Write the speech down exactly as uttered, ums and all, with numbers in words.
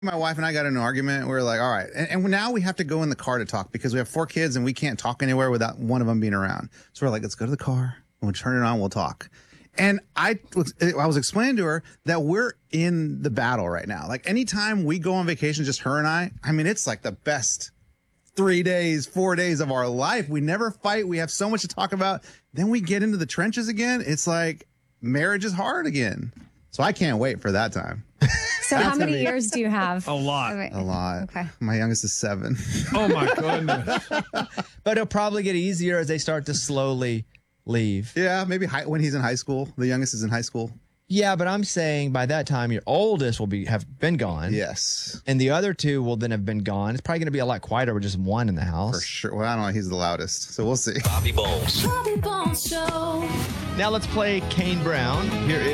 My wife and I got in an argument. We were like, all right. And, and now we have to go in the car to talk because we have four kids and we can't talk anywhere without one of them being around. So we're like, let's go to the car. We'll turn it on. We'll talk. And I was, I was explaining to her that we're in the battle right now. Like anytime we go on vacation, just her and I, I mean, it's like the best three days, four days of our life. We never fight. We have so much to talk about. Then we get into the trenches again. It's like marriage is hard again. So I can't wait for that time. So how many years do you have? A lot. Okay. A lot. Okay. My youngest is seven. Oh, my goodness. But it'll probably get easier as they start to slowly leave. Yeah, maybe high, when he's in high school. The youngest is in high school. Yeah, but I'm saying by that time your oldest will be have been gone. Yes. And the other two will then have been gone. It's probably going to be a lot quieter with just one in the house. For sure. Well, I don't know. He's the loudest. So we'll see. Bobby Bones. Bobby Bones Show. Now let's play Kane Brown. Here is